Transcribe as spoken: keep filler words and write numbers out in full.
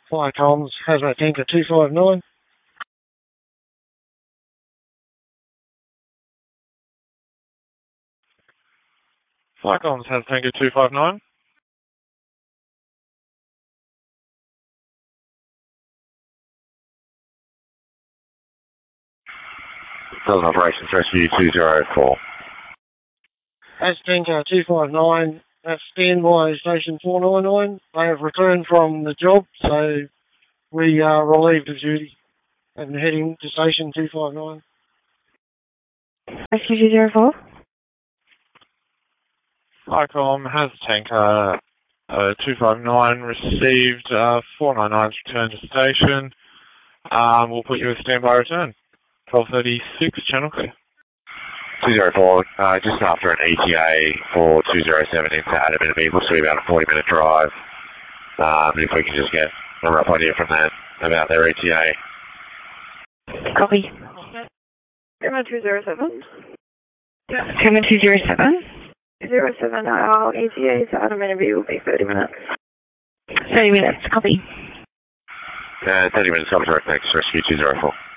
Fire comms, Hazmat Tanker two five nine. Fire comms, Hazmat Tanker two five nine. Southern Operations Rescue two zero four. Hazmat Tanker two five nine, that's standby station four nine nine. They have returned from the job, so we are relieved of duty and heading to station two five nine. Rescue two zero four. Icom has tanker uh, two five nine received uh, four nine nine's return to station. Um, we'll put you a standby return. twelve thirty-six, channel clear. two zero four, uh, just after an E T A for two zero seven into Adam and Eagle, so about a forty minute drive. Um, if we can just get a rough idea from that about their E T A. Copy. German two zero seven. German two zero seven. zero seven, our E T A to Adam and Eagle will be thirty minutes. thirty minutes, copy. Uh, thirty minutes, copy, direct, thanks, Rescue two zero four.